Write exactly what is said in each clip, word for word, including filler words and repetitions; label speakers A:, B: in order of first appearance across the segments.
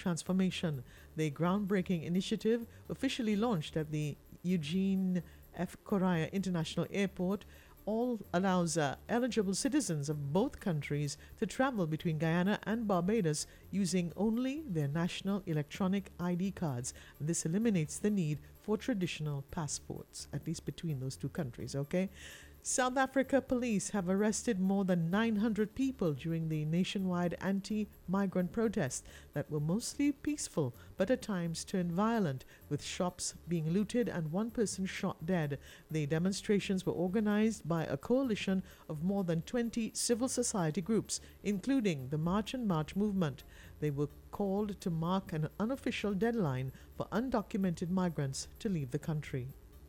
A: transformation. The groundbreaking initiative, officially launched at the Eugene F. Correa International Airport, all allows uh, eligible citizens of both countries to travel between Guyana and Barbados using only their national electronic I D cards. This eliminates the need for traditional passports, at least between those two countries, okay? South Africa police have arrested more than nine hundred people during the nationwide anti-migrant protests that were mostly peaceful but at times turned violent, with shops being looted and one person shot dead. The demonstrations were organized by a coalition of more than twenty civil society groups, including the March and March movement. They were called to mark an unofficial deadline for undocumented migrants to leave the country.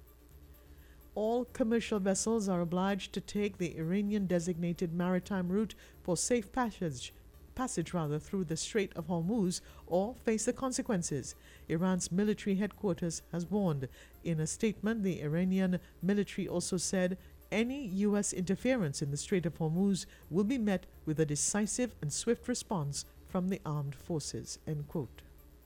A: All commercial vessels are obliged to take the Iranian-designated maritime route for safe passage, passage rather, through the Strait of Hormuz or face the consequences, Iran's military headquarters has warned. In a statement, the Iranian military also said any U S interference in the Strait of Hormuz will be met with a decisive and swift response from the armed forces, end quote.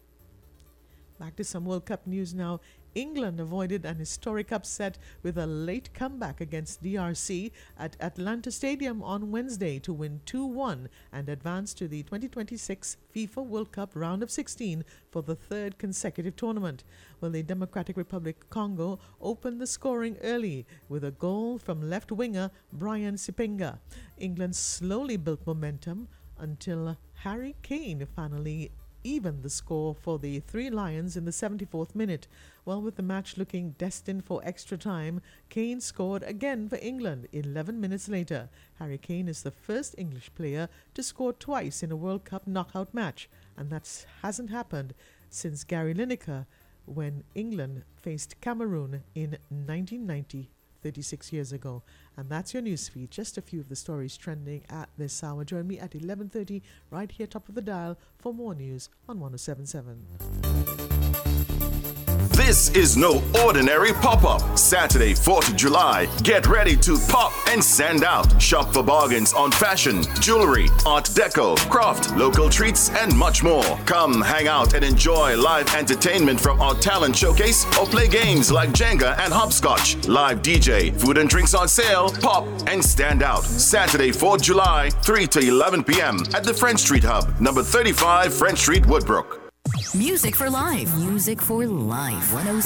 A: Back to some World Cup news now. England avoided an historic upset with a late comeback against D R C at Atlanta Stadium on Wednesday to win two one and advance to the twenty twenty-six FIFA World Cup round of sixteen for the third consecutive tournament. Well, the Democratic Republic of Congo opened the scoring early with a goal from left winger Brian Sipenga. England slowly built momentum until Harry Kane finally even the score for the Three Lions in the seventy-fourth minute. Well, with the match looking destined for extra time, Kane scored again for England eleven minutes later. Harry Kane is the first English player to score twice in a World Cup knockout match, and that hasn't happened since Gary Lineker when England faced Cameroon in nineteen ninety, thirty-six years ago. And that's your newsfeed. Just a few of the stories trending at this hour. Join me at eleven thirty right here top of the dial for more news on one oh seven point seven.
B: This is no ordinary pop-up. Saturday, fourth of July. Get ready to pop and stand out. Shop for bargains on fashion, jewelry, art deco, craft, local treats, and much more. Come hang out and enjoy live entertainment from our talent showcase or play games like Jenga and hopscotch. Live D J, food and drinks on sale, pop and stand out. Saturday, fourth of July, three to eleven p.m. at the French Street Hub, number thirty-five French Street, Woodbrook.
C: Music for life. Music for life.